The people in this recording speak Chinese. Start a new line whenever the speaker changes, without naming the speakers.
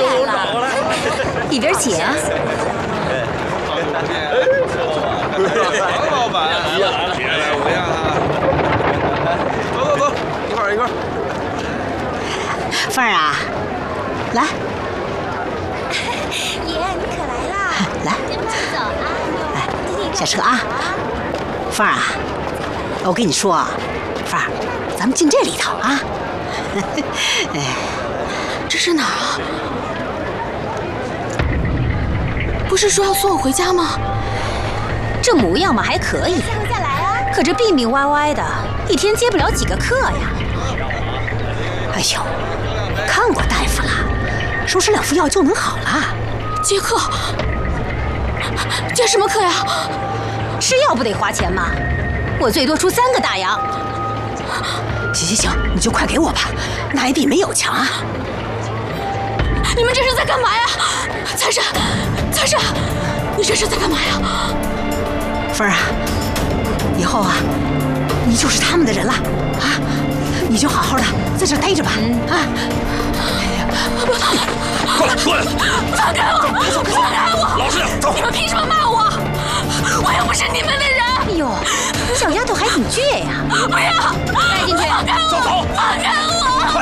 来了，里边请。
王老板，别来无恙啊！走，一块儿。
凤儿啊，来。
爷，你可来啦！
来，
慢走啊！
来，下车啊！凤儿啊，我跟你说啊，凤儿，咱们进这里头啊。哎，
这是哪儿啊？不是说要送我回家吗？
这模样嘛还可以，再来啊！可这病病歪歪的，一天接不了几个客呀。
哎呦，看过大夫了，说吃2副药就能好了。
接客？接什么客呀？
吃药不得花钱吗？我最多出3个大洋。
行，你就快给我吧，哪也比没有强啊！
你们这是在干嘛呀？财神，你这是在干嘛呀？
凤儿啊，以后啊，你就是他们的人了啊！你就好好的在这待着吧，啊！
过来！
放开我！
老实点，走！
你们凭什么骂我？我又不是你们的人！
哎呦，小丫头还挺倔呀！
不要！
带进去！
走！
放开我！